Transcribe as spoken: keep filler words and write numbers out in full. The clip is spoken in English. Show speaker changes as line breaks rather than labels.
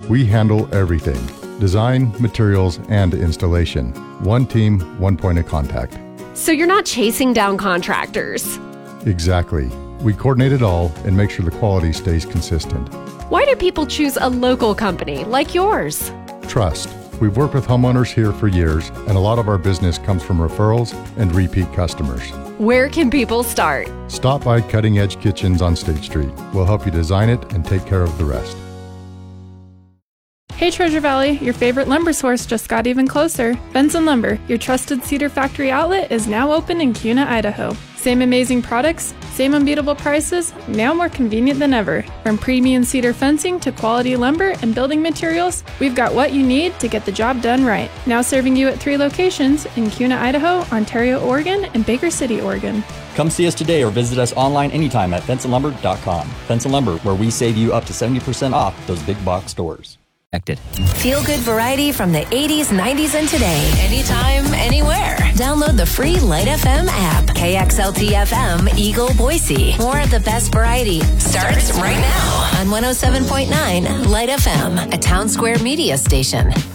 We handle everything: design, materials, and installation. One team, one point of contact.
So you're not chasing down contractors.
Exactly. We coordinate it all and make sure the quality stays consistent.
Why do people choose a local company like yours?
Trust. We've worked with homeowners here for years, and a lot of our business comes from referrals and repeat customers.
Where can people start?
Stop by Cutting Edge Kitchens on State Street. We'll help you design it and take care of the rest.
Hey Treasure Valley, your favorite lumber source just got even closer. Benson Lumber, your trusted cedar factory outlet, is now open in Kuna, Idaho. Same amazing products, same unbeatable prices, now more convenient than ever. From premium cedar fencing to quality lumber and building materials, we've got what you need to get the job done right. Now serving you at three locations in Kuna, Idaho, Ontario, Oregon, and Baker City, Oregon.
Come see us today or visit us online anytime at Benson Lumber dot com. Benson Lumber, where we save you up to seventy percent off those big box stores.
Feel good variety from the eighties, nineties, and today. Anytime, anywhere. Download the free Light F M app. K X L T F M, Eagle, Boise. More of the best variety starts right now on one oh seven point nine Light F M, a Town Square media station.